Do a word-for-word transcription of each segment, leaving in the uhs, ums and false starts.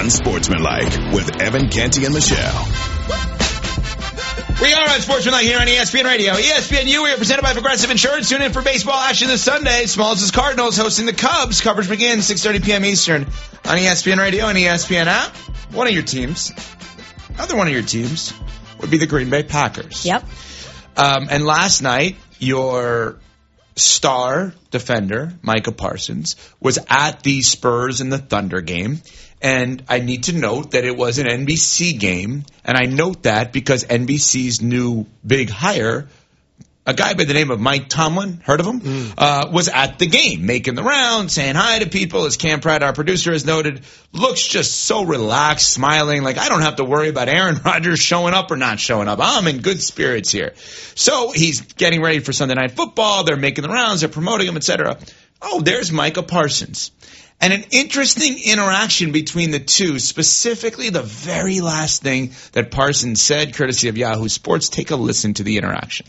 Unsportsmanlike with Evan Canty and Michelle. We are Unsportsmanlike here on E S P N Radio. E S P N U, we are presented by Progressive Insurance. Tune in for baseball action this Sunday. Smalls' Cardinals hosting the Cubs. Coverage begins six thirty p.m. Eastern on E S P N Radio and E S P N app. One of your teams, another one of your teams, would be the Green Bay Packers. Yep. Um, and last night, your star defender, Micah Parsons, was at the Spurs and the Thunder game. And I need to note that it was an N B C game. And I note that because N B C's new big hire, a guy by the name of Mike Tomlin, heard of him, mm. uh, was at the game, making the rounds, saying hi to people. As Cam Pratt, our producer, has noted, looks just so relaxed, smiling, like I don't have to worry about Aaron Rodgers showing up or not showing up. I'm in good spirits here. So he's getting ready for Sunday Night Football. They're making the rounds. They're promoting him, et cetera. Oh, there's Micah Parsons. And an interesting interaction between the two, specifically the very last thing that Parsons said, courtesy of Yahoo Sports. Take a listen to the interaction.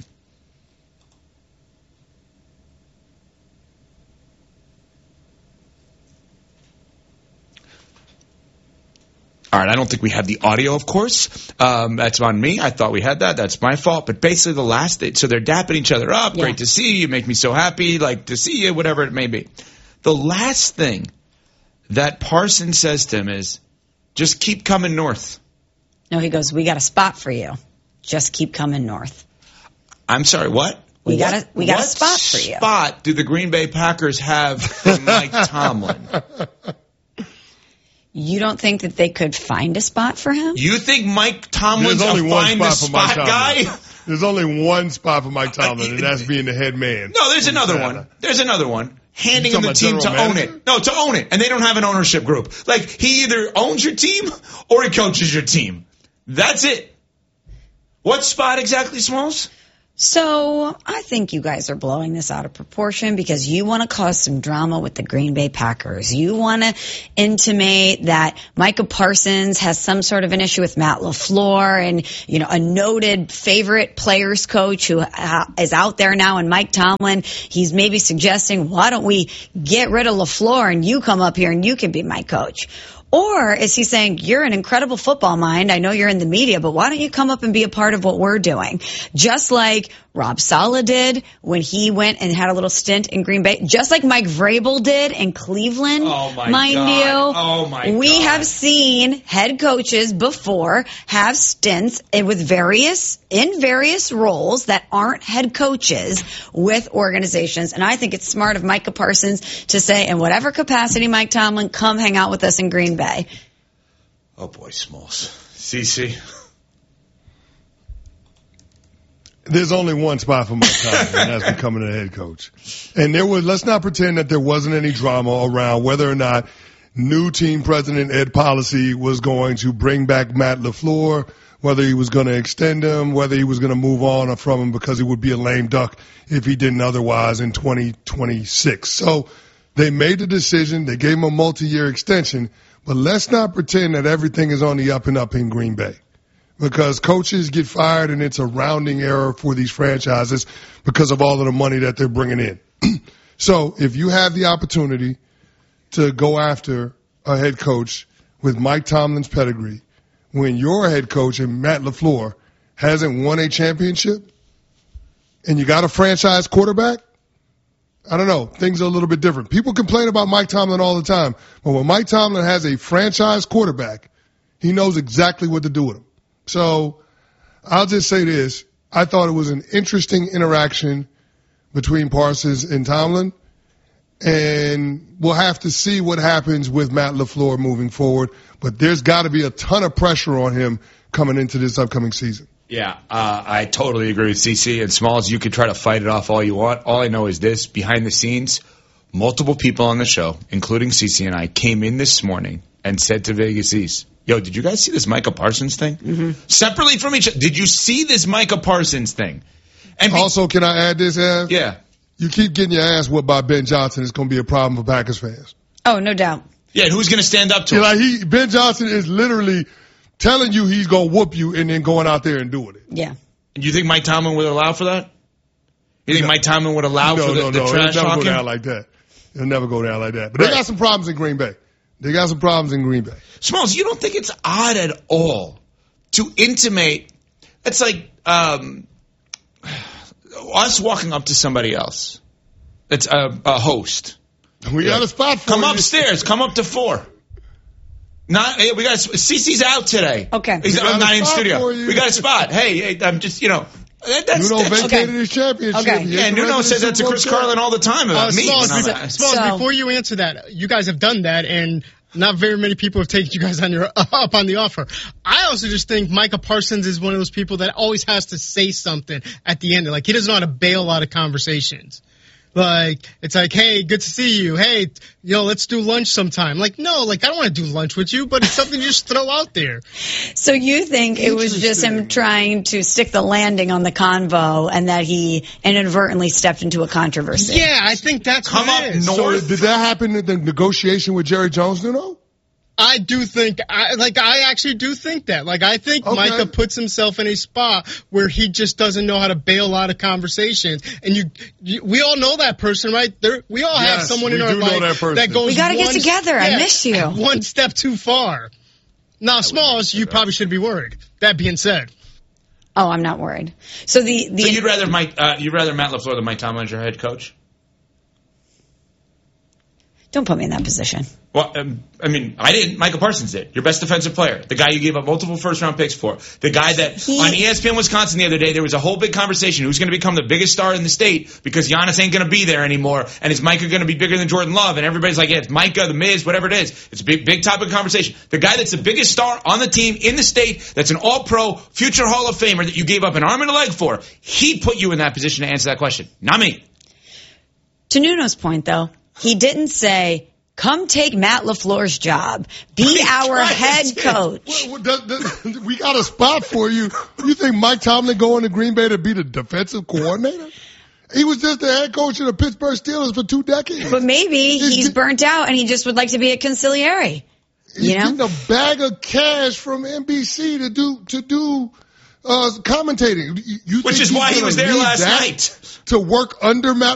All right, I don't think we have the audio, of course. Um, that's on me. I thought we had that. That's my fault. But basically the last thing, so they're dapping each other up. Yeah. Great to see you. You make me so happy. Like to see you, whatever it may be. The last thing that Parsons says to him is, just keep coming north. No, he goes, we got a spot for you. Just keep coming north. I'm sorry, what? We got a, we got what a spot for you. What spot do the Green Bay Packers have for Mike Tomlin? You don't think that they could find a spot for him? You think Mike Tomlin's There's only a one find the spot for Mike spot guy? Tomlin. There's only one spot for Mike Tomlin, and that's being the head man. No, there's another one. There's another one. Handing him the team to manager? own it. No, to own it. And they don't have an ownership group. Like, he either owns your team or he coaches your team. That's it. What spot exactly, Smalls? So I think you guys are blowing this out of proportion because you want to cause some drama with the Green Bay Packers. You want to intimate that Micah Parsons has some sort of an issue with Matt LaFleur and, you know, a noted favorite players coach who is out there now, and Mike Tomlin. He's maybe suggesting, why don't we get rid of LaFleur and you come up here and you can be my coach? Or is he saying, you're an incredible football mind. I know you're in the media, but why don't you come up and be a part of what we're doing? Just like Rob Saleh did when he went and had a little stint in Green Bay. Just like Mike Vrabel did in Cleveland, oh my mind God. you. Oh my we God. have seen head coaches before have stints with various, in various roles that aren't head coaches with organizations. And I think it's smart of Micah Parsons to say, in whatever capacity, Mike Tomlin, come hang out with us in Green Bay. Oh boy, Smalls. C C. There's only one spot for Mike Tomlin, and that's becoming a head coach. And there was, let's not pretend that there wasn't any drama around whether or not new team president Ed Policy was going to bring back Matt LaFleur, whether he was going to extend him, whether he was going to move on from him because he would be a lame duck if he didn't otherwise in twenty twenty-six. So they made the decision. They gave him a multi-year extension. But let's not pretend that everything is on the up and up in Green Bay. Because coaches get fired and it's a rounding error for these franchises because of all of the money that they're bringing in. So if you have the opportunity to go after a head coach with Mike Tomlin's pedigree, when your head coach and Matt LaFleur hasn't won a championship and you got a franchise quarterback, I don't know, things are a little bit different. People complain about Mike Tomlin all the time, but when Mike Tomlin has a franchise quarterback, he knows exactly what to do with him. So I'll just say this. I thought it was an interesting interaction between Parsons and Tomlin, and we'll have to see what happens with Matt LaFleur moving forward. But there's got to be a ton of pressure on him coming into this upcoming season. Yeah, uh, I totally agree with C C. And Smalls, you could try to fight it off all you want. All I know is this, behind the scenes, multiple people on the show, including C C and I, came in this morning and said to Vegas East, yo, did you guys see this Micah Parsons thing? Mm-hmm. Separately from each other, did you see this Micah Parsons thing? And be- also, can I add this, Ev? Yeah. You keep getting your ass whooped by Ben Johnson. It's going to be a problem for Packers fans. Oh, no doubt. Yeah, and who's going to stand up to him? Like he, Ben Johnson is literally telling you he's going to whoop you and then going out there and doing it. Yeah. And you think Mike Tomlin would allow for that? You think no. Mike Tomlin would allow no, for the, no, the no. trash It'll never talking? go down like that. It'll never go down like that. But right. They got some problems in Green Bay. They got some problems in Green Bay. Smalls, you don't think it's odd at all to intimate? It's like um, us walking up to somebody else. It's a, a host. We yeah. got a spot for Come you. upstairs. Come up to four. Not hey, we got Cece's out today. Okay, he's uh, not in studio. We got a spot. Hey, hey, I'm just you know. That, that's, Nuno that's, vacated okay. his championship. Okay. Yeah, Nuno says that to Chris Carlin all the time about uh, me. Smalls, So, before, Smalls, so, before you answer that, you guys have done that, and not very many people have taken you guys on your up on the offer. I also just think Micah Parsons is one of those people that always has to say something at the end. Like, he doesn't know how to bail out of conversations. Like, it's like, hey, good to see you. Hey, yo, let's do lunch sometime. Like, no, like, I don't want to do lunch with you, but it's something you just throw out there. So you think it was just him trying to stick the landing on the convo and that he inadvertently stepped into a controversy? Yeah, I think that's Come what up it is. north. So did that happen in the negotiation with Jerry Jones, Nuno? I do think, I, like, I actually do think that. Like, I think Okay. Micah puts himself in a spot where he just doesn't know how to bail out of conversations. And you, you we all know that person, right? There, we all have Yes, someone in we our do know life that person. that goes We gotta get one- together. I miss you. One step too far. Now, Smalls, you probably should be worried. That being said. Oh, I'm not worried. So the, the So you'd rather Mike? Uh, you'd rather Matt LaFleur than Mike Tomlin as your head coach? don't put me in that position. Well, um, I mean, I didn't. Michael Parsons did. Your best defensive player. The guy you gave up multiple first-round picks for. The guy that He- on E S P N Wisconsin the other day, there was a whole big conversation. Who's going to become the biggest star in the state because Giannis ain't going to be there anymore. And is Micah going to be bigger than Jordan Love? And everybody's like, yeah, it's Micah, the Miz, whatever it is. It's a big, big topic of conversation. The guy that's the biggest star on the team in the state, that's an all-pro, future Hall of Famer that you gave up an arm and a leg for, he put you in that position to answer that question. Not me. To Nuno's point, though, he didn't say, come take Matt LaFleur's job. Be our head coach. What, what, does, does, we got a spot for you. You think Mike Tomlin going to Green Bay to be the defensive coordinator? He was just the head coach of the Pittsburgh Steelers for two decades. But maybe He's he's get- burnt out and he just would like to be a consigliere. He's You know? getting a bag of cash from N B C to do to do uh, commentating. You, you Which think is he's why he gonna was there leave last that night. to work under Matt